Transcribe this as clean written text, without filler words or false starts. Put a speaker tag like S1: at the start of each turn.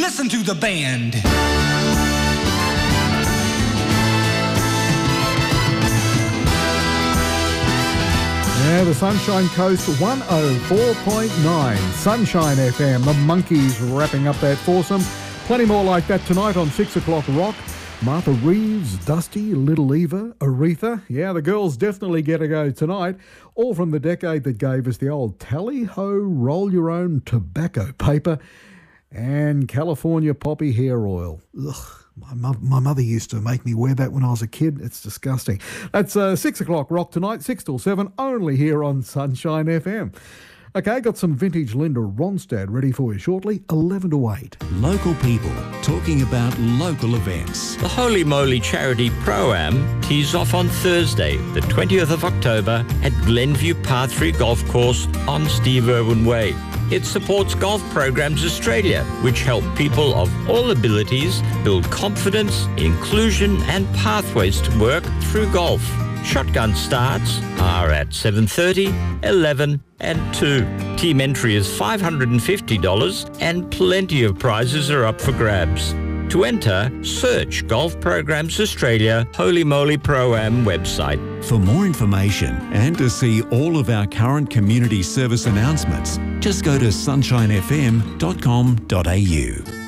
S1: Listen to the band.
S2: Yeah, the Sunshine Coast 104.9 Sunshine FM. The Monkeys wrapping up that foursome. Plenty more like that tonight on 6 o'clock Rock. Martha Reeves, Dusty, Little Eva, Aretha. Yeah, the girls definitely get a go tonight. All from the decade that gave us the old tally-ho, roll your own tobacco paper and California poppy hair oil. Ugh. My mother used to make me wear that when I was a kid. It's disgusting. That's 6 o'clock Rock tonight, 6 till 7, only here on Sunshine FM. Okay, got some vintage Linda Ronstadt ready for you shortly, 11 to 8.
S3: Local people talking about local events.
S4: The Holy Moly Charity Pro-Am tees off on Thursday, the 20th of October at Glenview Par 3 Golf Course on Steve Irwin Way. It supports Golf Programs Australia, which help people of all abilities build confidence, inclusion and pathways to work through golf. Shotgun starts are at 7:30, 11 and 2. Team entry is $550 and plenty of prizes are up for grabs. To enter, search Golf Programs Australia Holy Moly Pro-Am website.
S3: For more information and to see all of our current community service announcements, just go to sunshinefm.com.au.